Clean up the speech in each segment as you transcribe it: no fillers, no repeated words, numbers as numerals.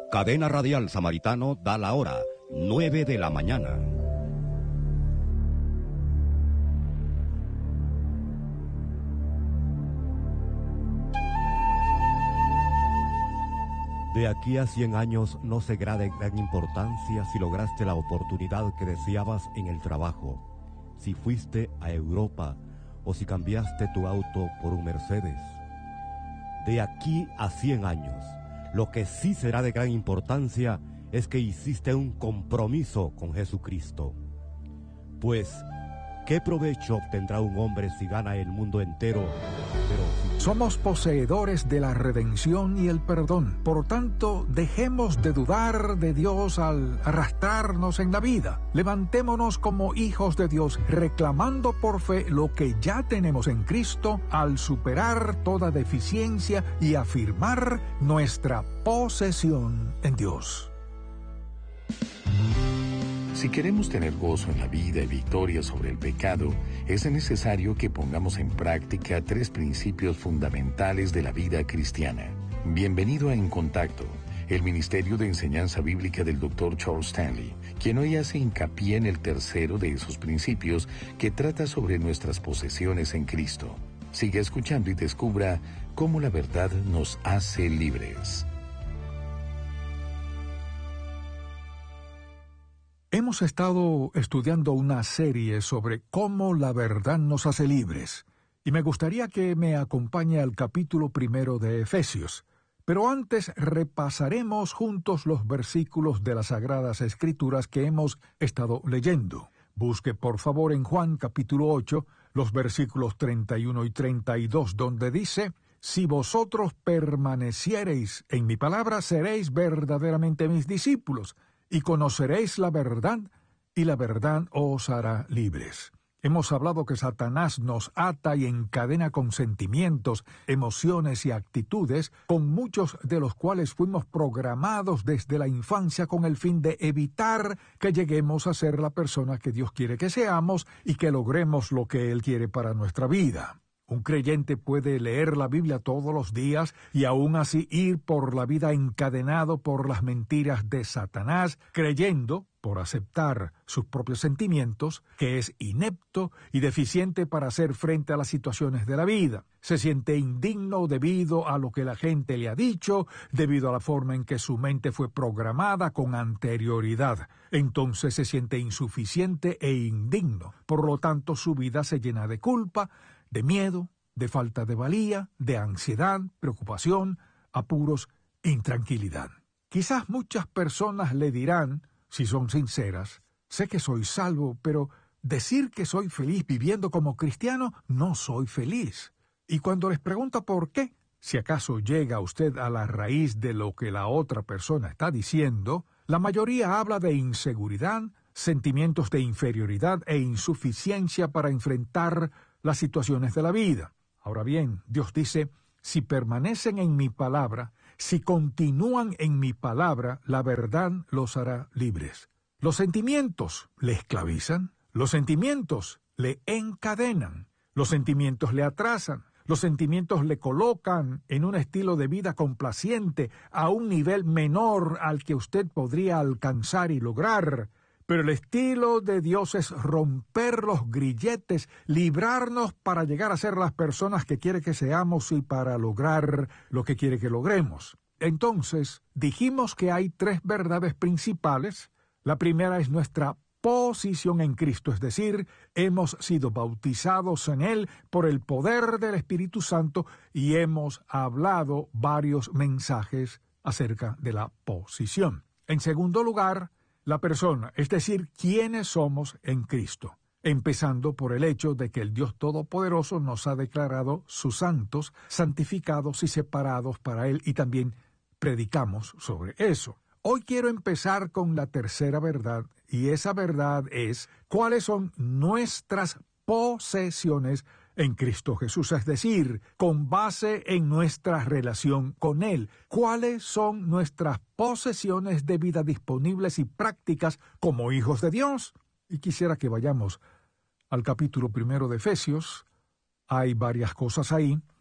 Cadena Radial Samaritano da la hora, 9 de la mañana. De aquí a 100 años no será de gran importancia si lograste la oportunidad que deseabas en el trabajo, si fuiste a Europa o si cambiaste tu auto por un Mercedes. De aquí a 100 años, lo que sí será de gran importancia es que hiciste un compromiso con Jesucristo. Pues, ¿qué provecho obtendrá un hombre si gana el mundo entero, Somos poseedores de la redención y el perdón. Por tanto, dejemos de dudar de Dios al arrastrarnos en la vida. Levantémonos como hijos de Dios, reclamando por fe lo que ya tenemos en Cristo al superar toda deficiencia y afirmar nuestra posesión en Dios. Si queremos tener gozo en la vida y victoria sobre el pecado, es necesario que pongamos en práctica 3 principios fundamentales de la vida cristiana. Bienvenido a En Contacto, el Ministerio de Enseñanza Bíblica del Dr. Charles Stanley, quien hoy hace hincapié en el tercero de esos principios que trata sobre nuestras posesiones en Cristo. Siga escuchando y descubra cómo la verdad nos hace libres. Hemos estado estudiando una serie sobre cómo la verdad nos hace libres, y me gustaría que me acompañe al capítulo 1 de Efesios. Pero antes repasaremos juntos los versículos de las Sagradas Escrituras que hemos estado leyendo. Busque por favor en Juan capítulo 8, los versículos 31 y 32, donde dice: «Si vosotros permaneciereis en mi palabra, seréis verdaderamente mis discípulos, y conoceréis la verdad, y la verdad os hará libres». Hemos hablado que Satanás nos ata y encadena con sentimientos, emociones y actitudes, con muchos de los cuales fuimos programados desde la infancia con el fin de evitar que lleguemos a ser la persona que Dios quiere que seamos y que logremos lo que Él quiere para nuestra vida. Un creyente puede leer la Biblia todos los días y aún así ir por la vida encadenado por las mentiras de Satanás, creyendo, por aceptar sus propios sentimientos, que es inepto y deficiente para hacer frente a las situaciones de la vida. Se siente indigno debido a lo que la gente le ha dicho, debido a la forma en que su mente fue programada con anterioridad. Entonces se siente insuficiente e indigno. Por lo tanto, su vida se llena de culpa, de miedo, de falta de valía, de ansiedad, preocupación, apuros, intranquilidad. Quizás muchas personas le dirán, si son sinceras: sé que soy salvo, pero decir que soy feliz viviendo como cristiano, no soy feliz. Y cuando les pregunta por qué, si acaso llega usted a la raíz de lo que la otra persona está diciendo, la mayoría habla de inseguridad, sentimientos de inferioridad e insuficiencia para enfrentar las situaciones de la vida. Ahora bien, Dios dice: si permanecen en mi palabra, si continúan en mi palabra, la verdad los hará libres. Los sentimientos le esclavizan, los sentimientos le encadenan, los sentimientos le atrasan, los sentimientos le colocan en un estilo de vida complaciente a un nivel menor al que usted podría alcanzar y lograr. Pero el estilo de Dios es romper los grilletes, librarnos para llegar a ser las personas que quiere que seamos y para lograr lo que quiere que logremos. Entonces, dijimos que hay 3 verdades principales. La primera es nuestra posición en Cristo, es decir, hemos sido bautizados en Él por el poder del Espíritu Santo y hemos hablado varios mensajes acerca de la posición. En segundo lugar, la persona, es decir, quiénes somos en Cristo, empezando por el hecho de que el Dios Todopoderoso nos ha declarado sus santos, santificados y separados para Él, y también predicamos sobre eso. Hoy quiero empezar con la tercera verdad, y esa verdad es cuáles son nuestras posesiones en Cristo Jesús, es decir, con base en nuestra relación con Él. ¿Cuáles son nuestras posesiones de vida disponibles y prácticas como hijos de Dios? Y quisiera que vayamos al capítulo 1 de Efesios. Hay varias cosas ahí,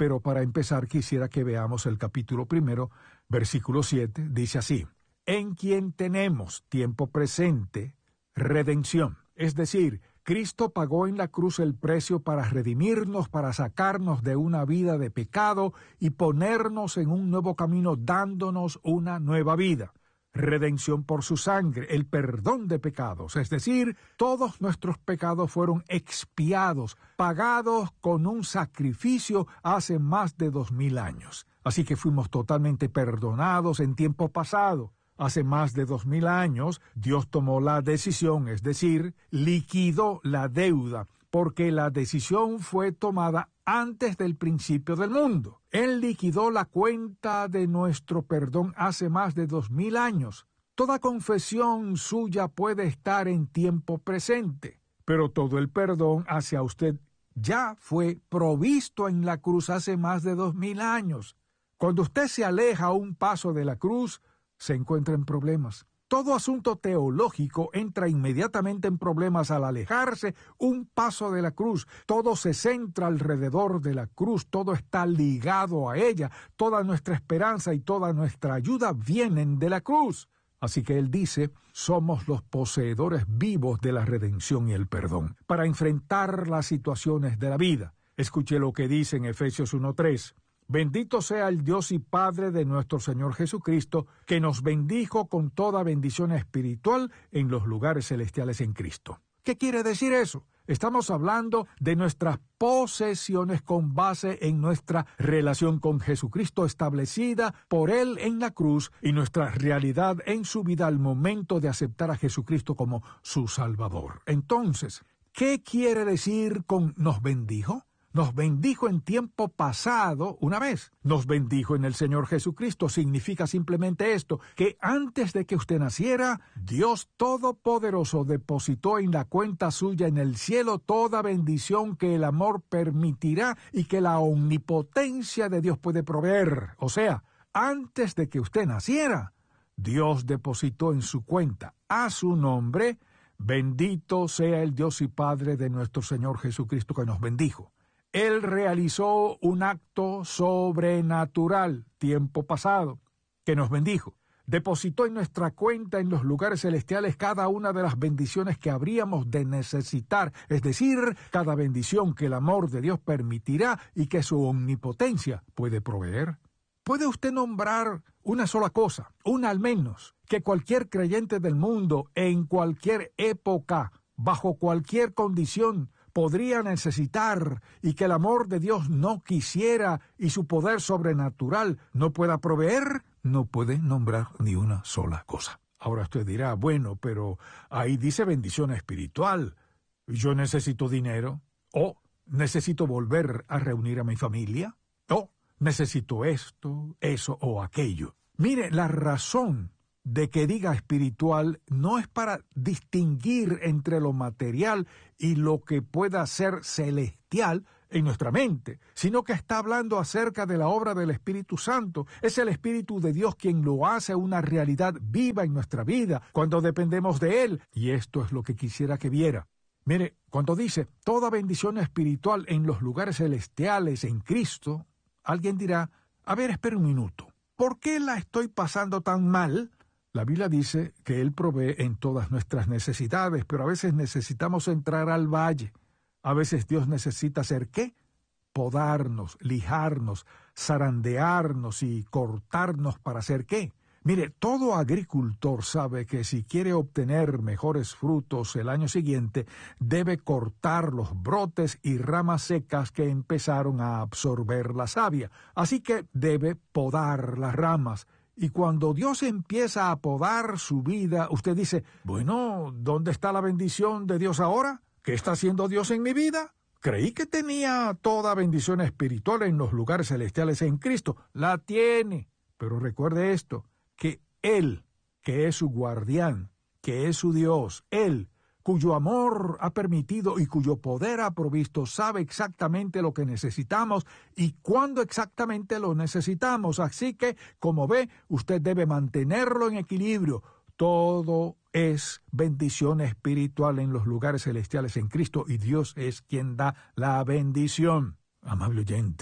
pero para empezar quisiera que veamos el capítulo 1, versículo 7, dice así: en quien tenemos tiempo presente redención. Es decir, Cristo pagó en la cruz el precio para redimirnos, para sacarnos de una vida de pecado y ponernos en un nuevo camino, dándonos una nueva vida. Redención por su sangre, el perdón de pecados, es decir, todos nuestros pecados fueron expiados, pagados con un sacrificio hace más de 2000 años. Así que fuimos totalmente perdonados en tiempo pasado. Hace más de 2000 años, Dios tomó la decisión, es decir, liquidó la deuda, porque la decisión fue tomada antes del principio del mundo. Él liquidó la cuenta de nuestro perdón hace más de 2000 años. Toda confesión suya puede estar en tiempo presente, pero todo el perdón hacia usted ya fue provisto en la cruz hace más de 2000 años. Cuando usted se aleja un paso de la cruz, se encuentra en problemas. Todo asunto teológico entra inmediatamente en problemas al alejarse un paso de la cruz. Todo se centra alrededor de la cruz, todo está ligado a ella. Toda nuestra esperanza y toda nuestra ayuda vienen de la cruz. Así que él dice, somos los poseedores vivos de la redención y el perdón, para enfrentar las situaciones de la vida. Escuche lo que dice en Efesios 1:3. Bendito sea el Dios y Padre de nuestro Señor Jesucristo, que nos bendijo con toda bendición espiritual en los lugares celestiales en Cristo. ¿Qué quiere decir eso? Estamos hablando de nuestras posesiones con base en nuestra relación con Jesucristo establecida por Él en la cruz y nuestra realidad en su vida al momento de aceptar a Jesucristo como su Salvador. Entonces, ¿qué quiere decir con nos bendijo? Nos bendijo en tiempo pasado una vez. Nos bendijo en el Señor Jesucristo. Significa simplemente esto, que antes de que usted naciera, Dios Todopoderoso depositó en la cuenta suya en el cielo toda bendición que el amor permitirá y que la omnipotencia de Dios puede proveer. O sea, antes de que usted naciera, Dios depositó en su cuenta a su nombre, bendito sea el Dios y Padre de nuestro Señor Jesucristo que nos bendijo. Él realizó un acto sobrenatural, tiempo pasado, que nos bendijo. Depositó en nuestra cuenta en los lugares celestiales cada una de las bendiciones que habríamos de necesitar, es decir, cada bendición que el amor de Dios permitirá y que su omnipotencia puede proveer. ¿Puede usted nombrar una sola cosa, una al menos, que cualquier creyente del mundo, en cualquier época, bajo cualquier condición, podría necesitar y que el amor de Dios no quisiera y su poder sobrenatural no pueda proveer? No puede nombrar ni una sola cosa. Ahora usted dirá, bueno, pero ahí dice bendición espiritual. ¿Yo necesito dinero? ¿O necesito volver a reunir a mi familia? ¿O necesito esto, eso o aquello? Mire, la razón de que diga espiritual no es para distinguir entre lo material y lo que pueda ser celestial en nuestra mente, sino que está hablando acerca de la obra del Espíritu Santo. Es el Espíritu de Dios quien lo hace una realidad viva en nuestra vida cuando dependemos de Él. Y esto es lo que quisiera que viera. Mire, cuando dice toda bendición espiritual en los lugares celestiales en Cristo, alguien dirá, a ver, espera un minuto, ¿por qué la estoy pasando tan mal? La Biblia dice que Él provee en todas nuestras necesidades, pero a veces necesitamos entrar al valle. A veces Dios necesita hacer ¿qué? Podarnos, lijarnos, zarandearnos y cortarnos para hacer ¿qué? Mire, todo agricultor sabe que si quiere obtener mejores frutos el año siguiente, debe cortar los brotes y ramas secas que empezaron a absorber la savia. Así que debe podar las ramas. Y cuando Dios empieza a podar su vida, usted dice, bueno, ¿dónde está la bendición de Dios ahora? ¿Qué está haciendo Dios en mi vida? Creí que tenía toda bendición espiritual en los lugares celestiales en Cristo. La tiene. Pero recuerde esto, que Él, que es su guardián, que es su Dios, Él, cuyo amor ha permitido y cuyo poder ha provisto, sabe exactamente lo que necesitamos y cuándo exactamente lo necesitamos. Así que, como ve, usted debe mantenerlo en equilibrio. Todo es bendición espiritual en los lugares celestiales en Cristo y Dios es quien da la bendición. Amable oyente,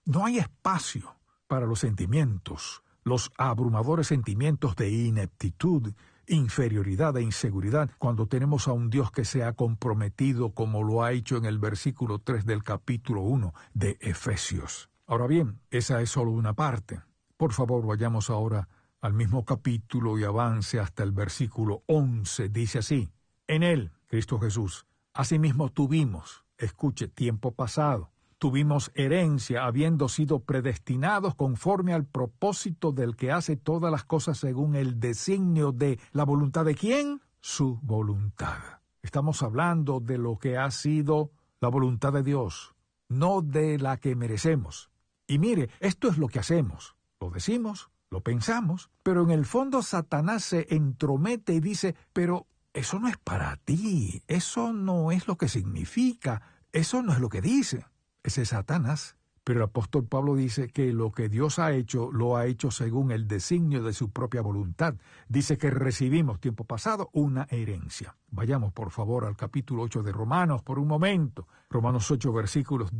No hay espacio para los sentimientos, los abrumadores sentimientos de ineptitud, inferioridad e inseguridad, cuando tenemos a un Dios que se ha comprometido como lo ha hecho en el versículo 3 del capítulo 1 de Efesios. Ahora bien, esa es solo una parte. Por favor, vayamos ahora al mismo capítulo y avance hasta el versículo 11. Dice así: en él, Cristo Jesús, asimismo tuvimos, escuche, tiempo pasado, tuvimos herencia, habiendo sido predestinados conforme al propósito del que hace todas las cosas según el designio de la voluntad de ¿quién? Su voluntad. Estamos hablando de lo que ha sido la voluntad de Dios, no de la que merecemos. Y mire, esto es lo que hacemos. Lo decimos, lo pensamos, pero en el fondo Satanás se entromete y dice, pero eso no es para ti, eso no es lo que significa, eso no es lo que dice. Ese es Satanás. Pero el apóstol Pablo dice que lo que Dios ha hecho, lo ha hecho según el designio de su propia voluntad. Dice que recibimos, tiempo pasado, una herencia. Vayamos, por favor, al capítulo 8 de Romanos por un momento. Romanos 8, versículos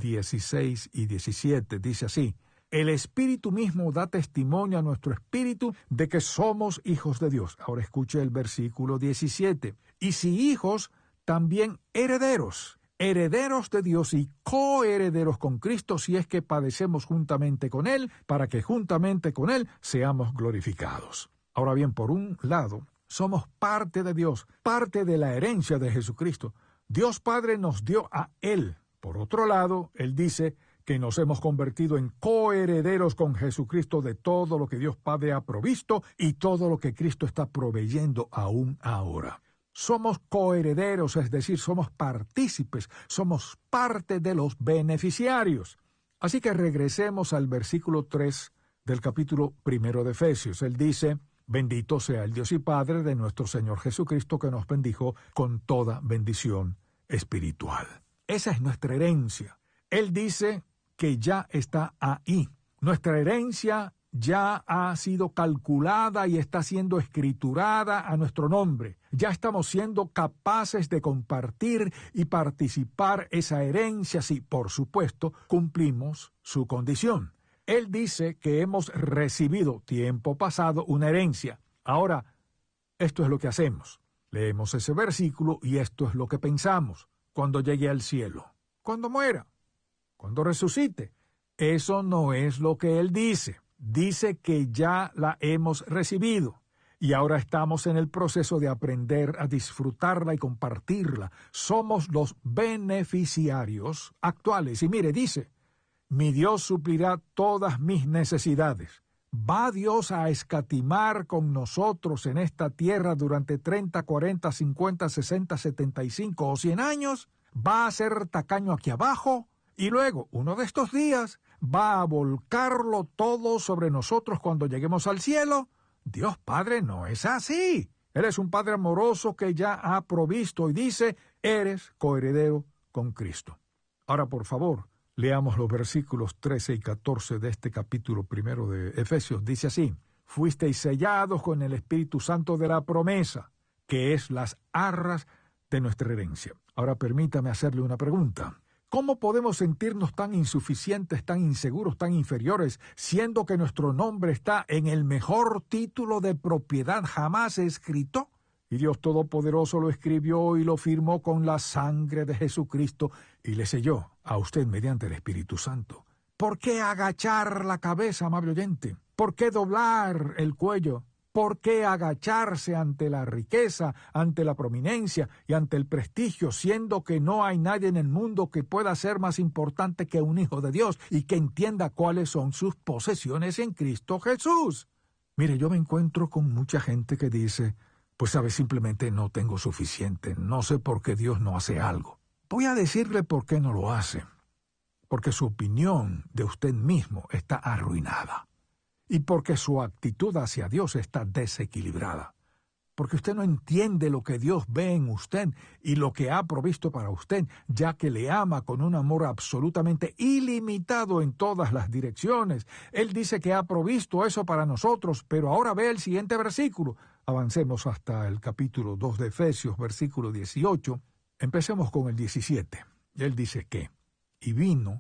16 y 17, dice así: el Espíritu mismo da testimonio a nuestro espíritu de que somos hijos de Dios. Ahora escuche el versículo 17. Y si hijos, también herederos. Herederos de Dios y coherederos con Cristo, si es que padecemos juntamente con Él, para que juntamente con Él seamos glorificados. Ahora bien, por un lado, somos parte de Dios, parte de la herencia de Jesucristo. Dios Padre nos dio a Él. Por otro lado, Él dice que nos hemos convertido en coherederos con Jesucristo de todo lo que Dios Padre ha provisto y todo lo que Cristo está proveyendo aún ahora. Somos coherederos, es decir, somos partícipes, somos parte de los beneficiarios. Así que regresemos al versículo 3 del capítulo 1 de Efesios. Él dice: bendito sea el Dios y Padre de nuestro Señor Jesucristo, que nos bendijo con toda bendición espiritual. Esa es nuestra herencia. Él dice que ya está ahí. Nuestra herencia ya ha sido calculada y está siendo escriturada a nuestro nombre. Ya estamos siendo capaces de compartir y participar esa herencia si, por supuesto, cumplimos su condición. Él dice que hemos recibido, tiempo pasado, una herencia. Ahora, esto es lo que hacemos. Leemos ese versículo y esto es lo que pensamos cuando llegue al cielo, cuando muera, cuando resucite. Eso no es lo que Él dice. Dice que ya la hemos recibido y ahora estamos en el proceso de aprender a disfrutarla y compartirla. Somos los beneficiarios actuales. Y mire, dice: mi Dios suplirá todas mis necesidades. ¿Va Dios a escatimar con nosotros en esta tierra durante 30, 40, 50, 60, 75 o 100 años? ¿Va a ser tacaño aquí abajo? Y luego, uno de estos días, ¿va a volcarlo todo sobre nosotros cuando lleguemos al cielo? Dios Padre no es así. Él es un Padre amoroso que ya ha provisto y dice: eres coheredero con Cristo. Ahora, por favor, leamos los versículos 13 y 14 de este capítulo 1 de Efesios. Dice así: fuisteis sellados con el Espíritu Santo de la promesa, que es las arras de nuestra herencia. Ahora permítame hacerle una pregunta. ¿Cómo podemos sentirnos tan insuficientes, tan inseguros, tan inferiores, siendo que nuestro nombre está en el mejor título de propiedad jamás escrito? Y Dios Todopoderoso lo escribió y lo firmó con la sangre de Jesucristo y le selló a usted mediante el Espíritu Santo. ¿Por qué agachar la cabeza, amable oyente? ¿Por qué doblar el cuello? ¿Por qué agacharse ante la riqueza, ante la prominencia y ante el prestigio, siendo que no hay nadie en el mundo que pueda ser más importante que un hijo de Dios y que entienda cuáles son sus posesiones en Cristo Jesús? Mire, yo me encuentro con mucha gente que dice: pues sabe, simplemente no tengo suficiente, no sé por qué Dios no hace algo. Voy a decirle por qué no lo hace. Porque su opinión de usted mismo está arruinada. Y porque su actitud hacia Dios está desequilibrada. Porque usted no entiende lo que Dios ve en usted y lo que ha provisto para usted, ya que le ama con un amor absolutamente ilimitado en todas las direcciones. Él dice que ha provisto eso para nosotros, pero ahora ve el siguiente versículo. Avancemos hasta el capítulo 2 de Efesios, versículo 18. Empecemos con el 17. Él dice que: y vino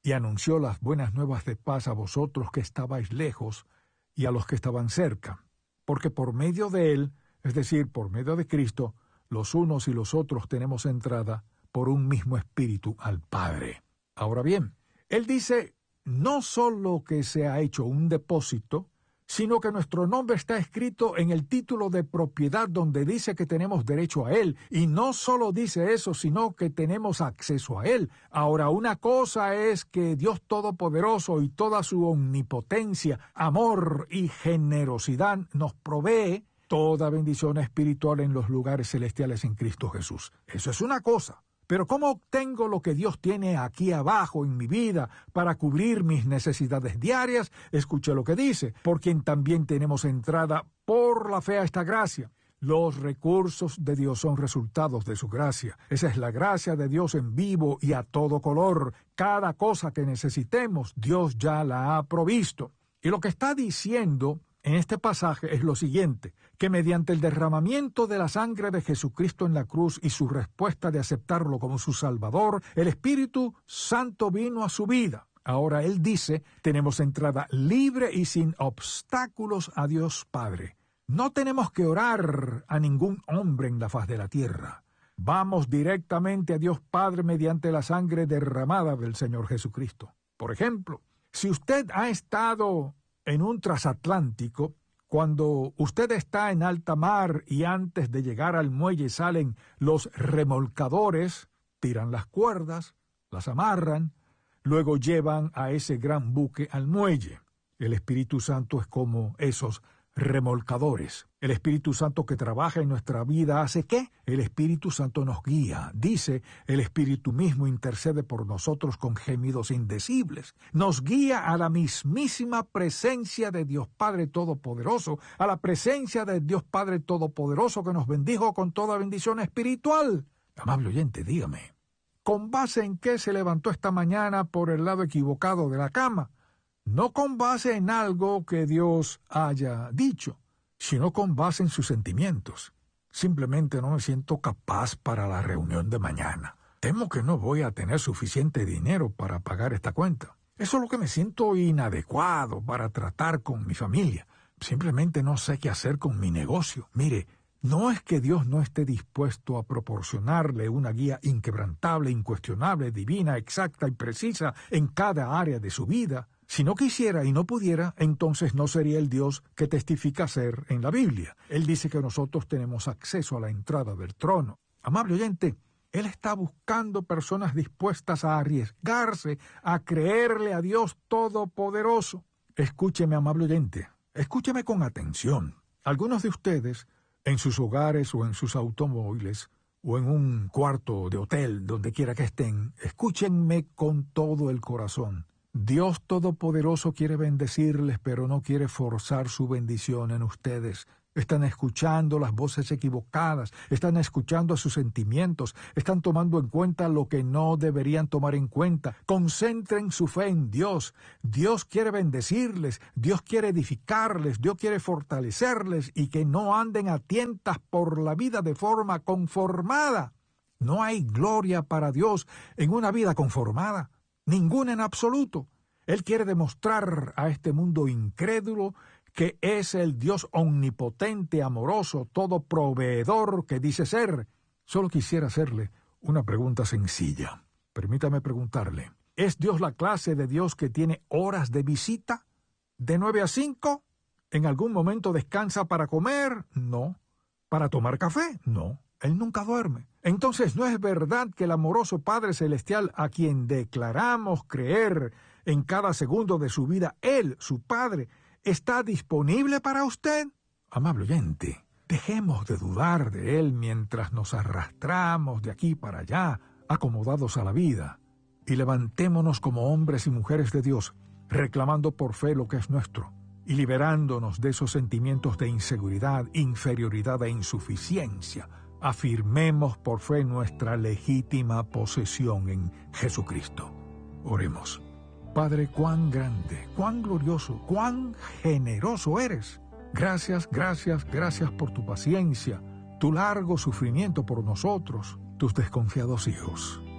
y anunció las buenas nuevas de paz a vosotros que estabais lejos y a los que estaban cerca, porque por medio de él, es decir, por medio de Cristo, los unos y los otros tenemos entrada por un mismo espíritu al Padre. Ahora bien, él dice no solo que se ha hecho un depósito, sino que nuestro nombre está escrito en el título de propiedad donde dice que tenemos derecho a él. Y no solo dice eso, sino que tenemos acceso a él. Ahora, una cosa es que Dios Todopoderoso y toda su omnipotencia, amor y generosidad nos provee toda bendición espiritual en los lugares celestiales en Cristo Jesús. Eso es una cosa. Pero ¿cómo obtengo lo que Dios tiene aquí abajo en mi vida para cubrir mis necesidades diarias? Escuche lo que dice, por quien también tenemos entrada por la fe a esta gracia. Los recursos de Dios son resultados de su gracia. Esa es la gracia de Dios en vivo y a todo color. Cada cosa que necesitemos, Dios ya la ha provisto. Y lo que está diciendo en este pasaje es lo siguiente, que mediante el derramamiento de la sangre de Jesucristo en la cruz y su respuesta de aceptarlo como su Salvador, el Espíritu Santo vino a su vida. Ahora él dice, tenemos entrada libre y sin obstáculos a Dios Padre. No tenemos que orar a ningún hombre en la faz de la tierra. Vamos directamente a Dios Padre mediante la sangre derramada del Señor Jesucristo. Por ejemplo, si usted ha estado en un transatlántico, cuando usted está en alta mar y antes de llegar al muelle salen los remolcadores, tiran las cuerdas, las amarran, luego llevan a ese gran buque al muelle. El Espíritu Santo es como esos remolcadores. El Espíritu Santo que trabaja en nuestra vida hace ¿qué? El Espíritu Santo nos guía. Dice, el Espíritu mismo intercede por nosotros con gemidos indecibles. Nos guía a la mismísima presencia de Dios Padre Todopoderoso, a la presencia de Dios Padre Todopoderoso que nos bendijo con toda bendición espiritual. Amable oyente, dígame, ¿con base en qué se levantó esta mañana por el lado equivocado de la cama? No con base en algo que Dios haya dicho, sino con base en sus sentimientos. Simplemente no me siento capaz para la reunión de mañana. Temo que no voy a tener suficiente dinero para pagar esta cuenta. Eso es lo que me siento inadecuado para tratar con mi familia. Simplemente no sé qué hacer con mi negocio. Mire, no es que Dios no esté dispuesto a proporcionarle una guía inquebrantable, incuestionable, divina, exacta y precisa en cada área de su vida. Si no quisiera y no pudiera, entonces no sería el Dios que testifica ser en la Biblia. Él dice que nosotros tenemos acceso a la entrada del trono. Amable oyente, Él está buscando personas dispuestas a arriesgarse, a creerle a Dios Todopoderoso. Escúcheme, amable oyente, escúcheme con atención. Algunos de ustedes, en sus hogares o en sus automóviles, o en un cuarto de hotel, donde quiera que estén, escúchenme con todo el corazón. Dios Todopoderoso quiere bendecirles, pero no quiere forzar su bendición en ustedes. Están escuchando las voces equivocadas, están escuchando a sus sentimientos, están tomando en cuenta lo que no deberían tomar en cuenta. Concentren su fe en Dios. Dios quiere bendecirles, Dios quiere edificarles, Dios quiere fortalecerles y que no anden a tientas por la vida de forma conformada. No hay gloria para Dios en una vida conformada. Ninguna en absoluto. Él quiere demostrar a este mundo incrédulo que es el Dios omnipotente, amoroso, todo proveedor que dice ser. Solo quisiera hacerle una pregunta sencilla. Permítame preguntarle, ¿es Dios la clase de Dios que tiene horas de visita? ¿De 9 a 5? ¿En algún momento descansa para comer? No. ¿Para tomar café? No. Él nunca duerme. Entonces, ¿no es verdad que el amoroso Padre Celestial, a quien declaramos creer en cada segundo de su vida, Él, su Padre, está disponible para usted? Amable oyente, dejemos de dudar de Él mientras nos arrastramos de aquí para allá, acomodados a la vida, y levantémonos como hombres y mujeres de Dios, reclamando por fe lo que es nuestro, y liberándonos de esos sentimientos de inseguridad, inferioridad e insuficiencia. Afirmemos por fe nuestra legítima posesión en Jesucristo. Oremos. Padre, cuán grande, cuán glorioso, cuán generoso eres. Gracias, gracias, gracias por tu paciencia, tu largo sufrimiento por nosotros, tus desconfiados hijos.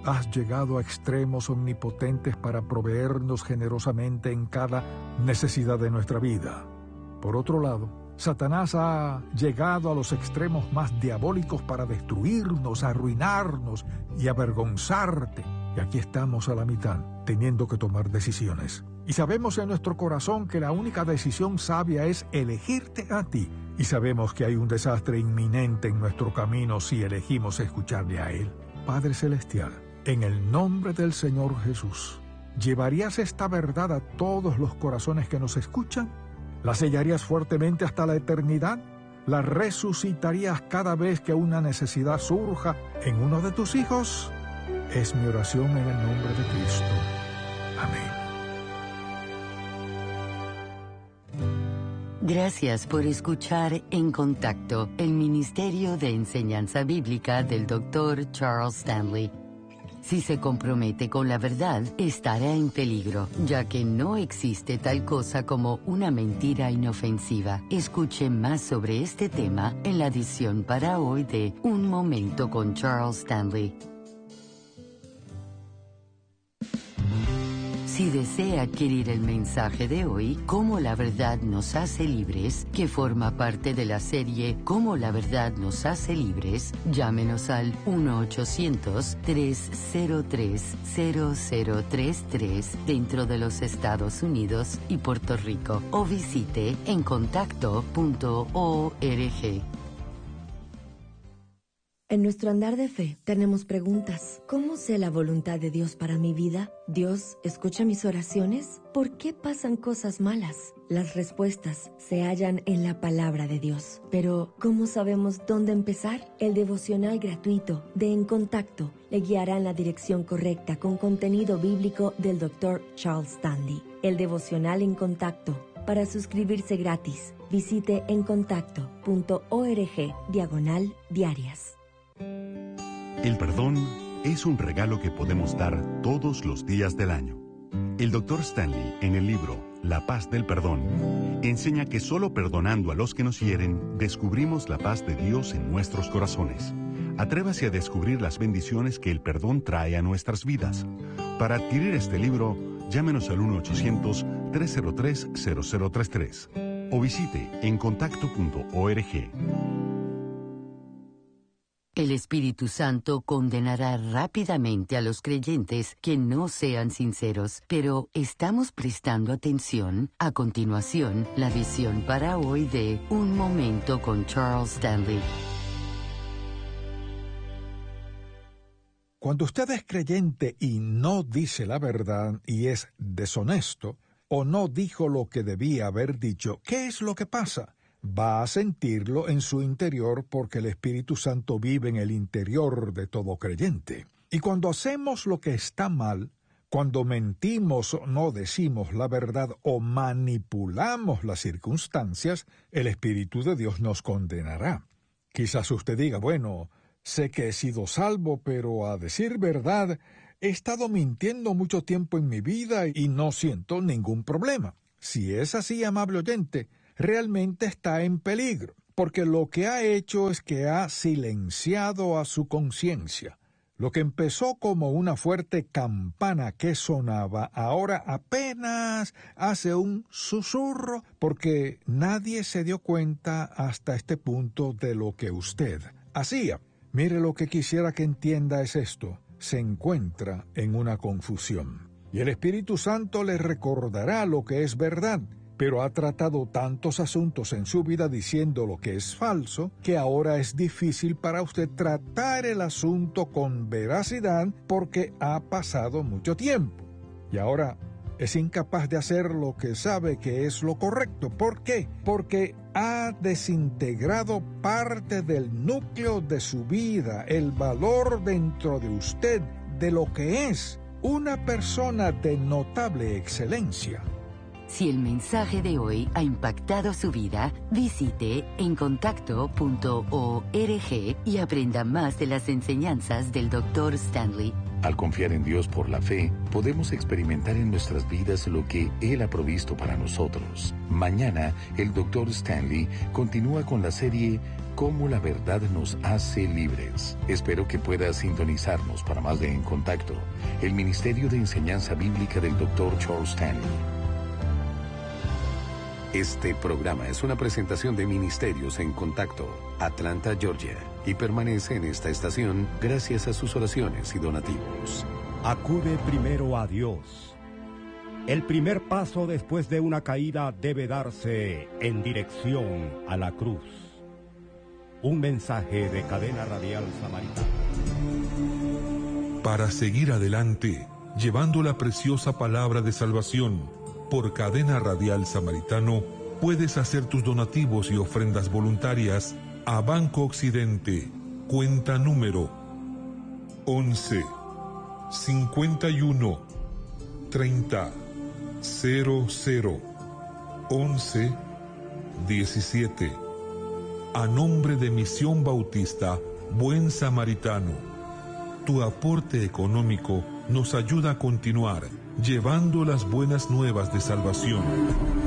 has llegado a extremos omnipotentes para proveernos generosamente en cada necesidad de nuestra vida. Por otro lado, Satanás ha llegado a los extremos más diabólicos para destruirnos, arruinarnos y avergonzarte. Y aquí estamos a la mitad, teniendo que tomar decisiones. Y sabemos en nuestro corazón que la única decisión sabia es elegirte a ti. Y sabemos que hay un desastre inminente en nuestro camino si elegimos escucharle a Él. Padre Celestial, en el nombre del Señor Jesús, ¿llevarías esta verdad a todos los corazones que nos escuchan? ¿La sellarías fuertemente hasta la eternidad? ¿La resucitarías cada vez que una necesidad surja en uno de tus hijos? Es mi oración en el nombre de Cristo. Amén. Gracias por escuchar En Contacto, el Ministerio de Enseñanza Bíblica del Dr. Charles Stanley. Si se compromete con la verdad, estará en peligro, ya que no existe tal cosa como una mentira inofensiva. Escuche más sobre este tema en la edición para hoy de Un Momento con Charles Stanley. Si desea adquirir el mensaje de hoy, Cómo la verdad nos hace libres, que forma parte de la serie Cómo la verdad nos hace libres, llámenos al 1-800-303-0033 dentro de los Estados Unidos y Puerto Rico o visite encontacto.org. En nuestro andar de fe tenemos preguntas. ¿Cómo sé la voluntad de Dios para mi vida? ¿Dios escucha mis oraciones? ¿Por qué pasan cosas malas? Las respuestas se hallan en la palabra de Dios. Pero, ¿cómo sabemos dónde empezar? El devocional gratuito de En Contacto le guiará en la dirección correcta con contenido bíblico del Dr. Charles Stanley. El devocional En Contacto. Para suscribirse gratis, visite encontacto.org/diarias. El perdón es un regalo que podemos dar todos los días del año. El Dr. Stanley, en el libro La paz del perdón, enseña que solo perdonando a los que nos hieren, descubrimos la paz de Dios en nuestros corazones. Atrévase a descubrir las bendiciones que el perdón trae a nuestras vidas. Para adquirir este libro, llámenos al 1-800-303-0033 o visite encontacto.org. El Espíritu Santo condenará rápidamente a los creyentes que no sean sinceros, pero ¿estamos prestando atención? A continuación, la visión para hoy de Un Momento con Charles Stanley. Cuando usted es creyente y no dice la verdad y es deshonesto, o no dijo lo que debía haber dicho, ¿qué es lo que pasa? Va a sentirlo en su interior porque el Espíritu Santo vive en el interior de todo creyente. Y cuando hacemos lo que está mal, cuando mentimos o no decimos la verdad o manipulamos las circunstancias, el Espíritu de Dios nos condenará. Quizás usted diga, bueno, sé que he sido salvo, pero a decir verdad, he estado mintiendo mucho tiempo en mi vida y no siento ningún problema. Si es así, amable oyente, realmente está en peligro, porque lo que ha hecho es que ha silenciado a su conciencia. Lo que empezó como una fuerte campana que sonaba, ahora apenas hace un susurro, porque nadie se dio cuenta hasta este punto de lo que usted hacía. Mire, lo que quisiera que entienda es esto: se encuentra en una confusión. Y el Espíritu Santo le recordará lo que es verdad, pero ha tratado tantos asuntos en su vida diciendo lo que es falso, que ahora es difícil para usted tratar el asunto con veracidad porque ha pasado mucho tiempo. Y ahora es incapaz de hacer lo que sabe que es lo correcto. ¿Por qué? Porque ha desintegrado parte del núcleo de su vida, el valor dentro de usted de lo que es una persona de notable excelencia. Si el mensaje de hoy ha impactado su vida, visite encontacto.org y aprenda más de las enseñanzas del Dr. Stanley. Al confiar en Dios por la fe, podemos experimentar en nuestras vidas lo que Él ha provisto para nosotros. Mañana, el Dr. Stanley continúa con la serie Cómo la verdad nos hace libres. Espero que pueda sintonizarnos para más de En Contacto, el Ministerio de Enseñanza Bíblica del Dr. Charles Stanley. Este programa es una presentación de Ministerios en Contacto, Atlanta, Georgia, y permanece en esta estación gracias a sus oraciones y donativos. Acude primero a Dios. El primer paso después de una caída debe darse en dirección a la cruz. Un mensaje de Cadena Radial Samaritano. Para seguir adelante, llevando la preciosa palabra de salvación, por Cadena Radial Samaritano, puedes hacer tus donativos y ofrendas voluntarias a Banco Occidente, cuenta número 11 51 30 00 11 17. A nombre de Misión Bautista Buen Samaritano, tu aporte económico nos ayuda a continuar llevando las buenas nuevas de salvación.